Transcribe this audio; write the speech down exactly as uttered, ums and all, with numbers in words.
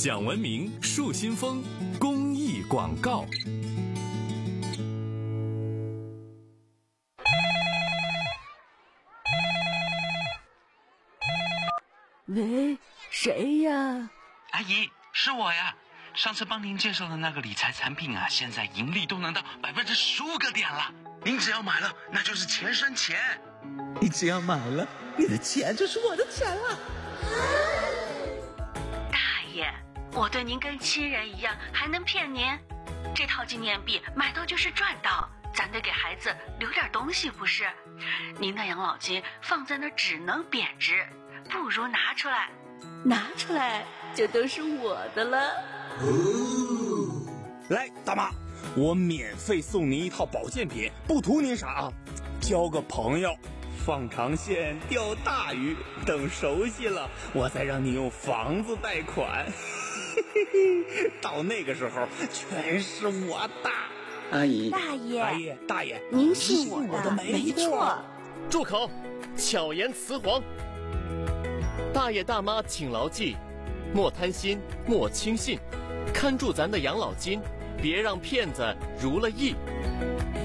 讲文明树新风公益广告。 喂，谁呀？ 阿姨，是我呀。上次帮您介绍的那个理财产品啊，现在盈利都能到百分之十五个点了。您只要买了，那就是钱生钱。 你只要买了，你的钱就是我的钱了。 大爷，我对您跟亲人一样，还能骗您？这套纪念币买到就是赚到，咱得给孩子留点东西不是？您的养老金放在那只能贬值，不如拿出来，拿出来就都是我的了。 哦，来，大妈，我免费送您一套保健品，不图您啥啊，交个朋友，放长线钓大鱼，等熟悉了，我再让你用房子贷款。到那个时候，全是我的。 阿姨， 大爷， 阿姨，大爷， 您是我的， 我的没错。 住口！巧言辞黄。大爷大妈请牢记，莫贪心，莫轻信，看住咱的养老金，别让骗子如了意。